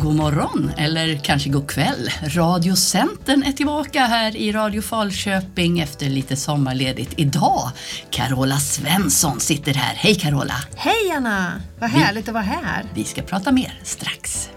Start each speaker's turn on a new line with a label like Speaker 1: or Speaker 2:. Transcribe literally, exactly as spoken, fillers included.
Speaker 1: God morgon, eller kanske god kväll. Radiocentern är tillbaka här i Radio Falköping efter lite sommarledigt. Idag, Carola Svensson sitter här. Hej Carola!
Speaker 2: Hej Anna! Vad härligt vi, att vara här.
Speaker 1: Vi ska prata mer strax.